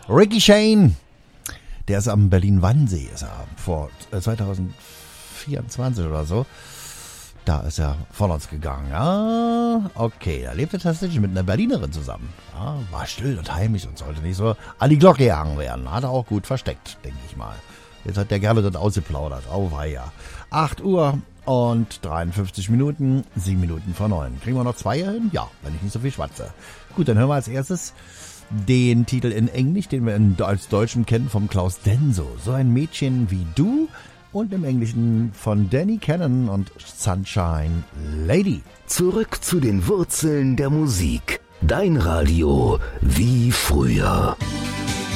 Ricky Shane, der ist am Berlin-Wannsee, ist er vor 2024 oder so. Da ist er von uns gegangen. Ah, okay, da lebt er tatsächlich mit einer Berlinerin zusammen. Ja, war still und heimlich und sollte nicht so an die Glocke gehangen werden. Hat er auch gut versteckt, denke ich mal. Jetzt hat der gerne dort ausgeplaudert. Auweia. 8 Uhr und 53 Minuten, 7 Minuten vor 9. Kriegen wir noch 2 hin? Ja, wenn ich nicht so viel schwatze. Gut, dann hören wir als erstes den Titel in Englisch, den wir als Deutschen kennen, vom Klaus Denso. So ein Mädchen wie du. Und im Englischen von Danny Cannon und Sunshine Lady. Zurück zu den Wurzeln der Musik. Dein Radio wie früher.